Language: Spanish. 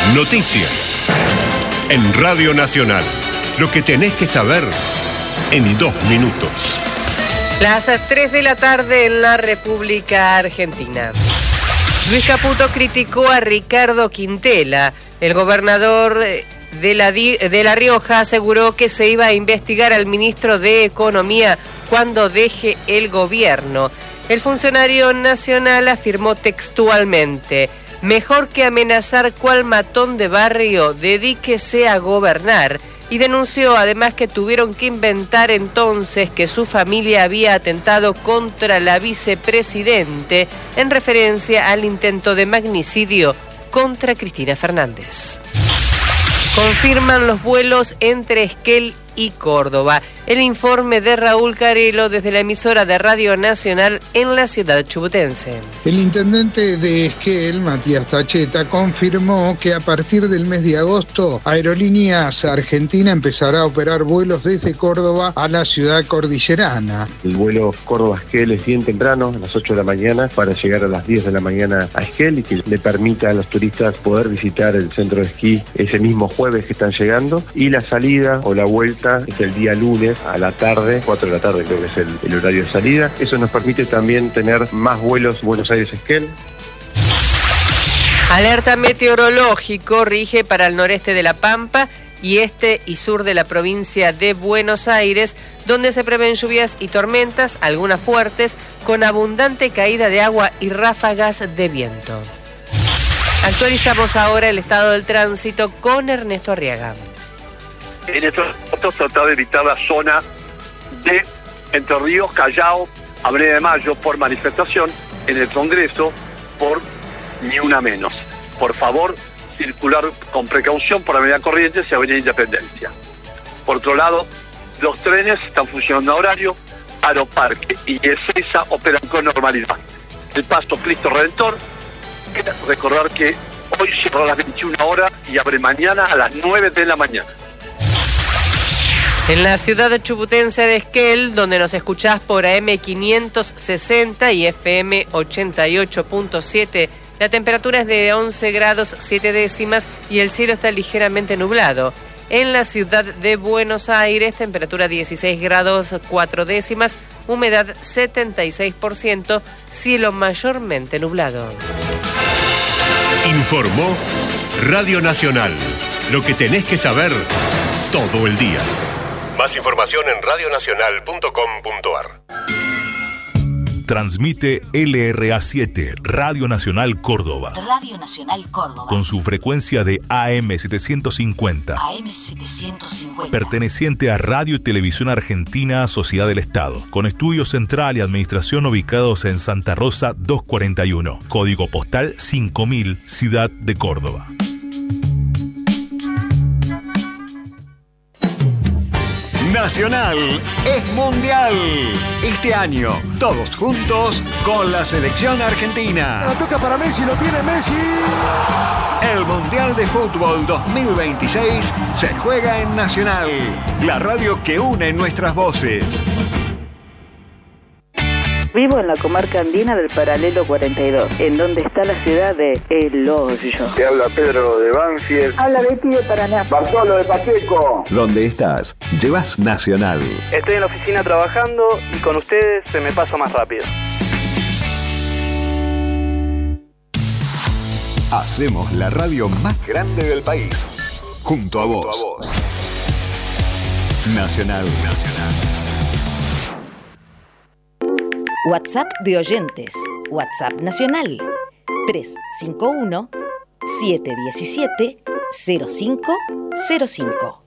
Noticias. En Radio Nacional. Lo que tenés que saber en 2 minutos. Las 3 de la tarde en la República Argentina. Luis Caputo criticó a Ricardo Quintela. El gobernador de La Rioja aseguró que se iba a investigar al ministro de Economía cuando deje el gobierno. El funcionario nacional afirmó textualmente: mejor que amenazar cual matón de barrio, dedíquese a gobernar. Y denunció además que tuvieron que inventar entonces que su familia había atentado contra la vicepresidente en referencia al intento de magnicidio contra Cristina Fernández. Confirman los vuelos entre Esquel y Córdoba. El informe de Raúl Carelo desde la emisora de Radio Nacional en la ciudad chubutense. El intendente de Esquel, Matías Tacheta, confirmó que a partir del mes de agosto, Aerolíneas Argentina empezará a operar vuelos desde Córdoba a la ciudad cordillerana. El vuelo Córdoba-Esquel es bien temprano, a las 8 de la mañana, para llegar a las 10 de la mañana a Esquel y que le permita a los turistas poder visitar el centro de esquí ese mismo jueves que están llegando. Y la salida o la vuelta es el día lunes a la tarde, 4 de la tarde creo que es el horario de salida. Eso nos permite también tener más vuelos Buenos Aires-Esquel. Alerta meteorológico rige para el noreste de La Pampa y este y sur de la provincia de Buenos Aires, donde se prevén lluvias y tormentas, algunas fuertes, con abundante caída de agua y ráfagas de viento. Actualizamos ahora el estado del tránsito con Ernesto Arriaga. En estos datos tratar de evitar la zona de Entre Ríos, Callao, Avenida de Mayo por manifestación, en el Congreso por ni una menos. Por favor, circular con precaución por Avenida Corrientes y Avenida Independencia. Por otro lado, los trenes están funcionando a horario, Aeroparque y Ezeiza operan con normalidad. El Paso Cristo Redentor, recordar que hoy cierra a las 21 horas y abre mañana a las 9 de la mañana. En la ciudad chubutense de Esquel, donde nos escuchás por AM 560 y FM 88.7, la temperatura es de 11 grados 7 décimas y el cielo está ligeramente nublado. En la ciudad de Buenos Aires, temperatura 16 grados 4 décimas, humedad 76%, cielo mayormente nublado. Informó Radio Nacional. Lo que tenés que saber todo el día. Más información en radionacional.com.ar. Transmite LRA7, Radio Nacional Córdoba. Radio Nacional Córdoba. Con su frecuencia de AM 750. AM 750. Perteneciente a Radio y Televisión Argentina, Sociedad del Estado. Con estudio central y administración ubicados en Santa Rosa 241. Código postal 5000, Ciudad de Córdoba. Nacional es mundial. Este año, todos juntos con la selección argentina. La toca para Messi, lo tiene Messi. El Mundial de Fútbol 2026 se juega en Nacional, la radio que une nuestras voces. Vivo en la comarca andina del Paralelo 42, en donde está la ciudad de El Hoyo. Te habla Pedro de Banfield. Habla Betty de Paraná. Bartolo de Pacheco. ¿Dónde estás? Llevas Nacional. Estoy en la oficina trabajando y con ustedes se me pasa más rápido. Hacemos la radio más grande del país. Junto a vos. Nacional. WhatsApp de oyentes. WhatsApp nacional. 351-717-0505.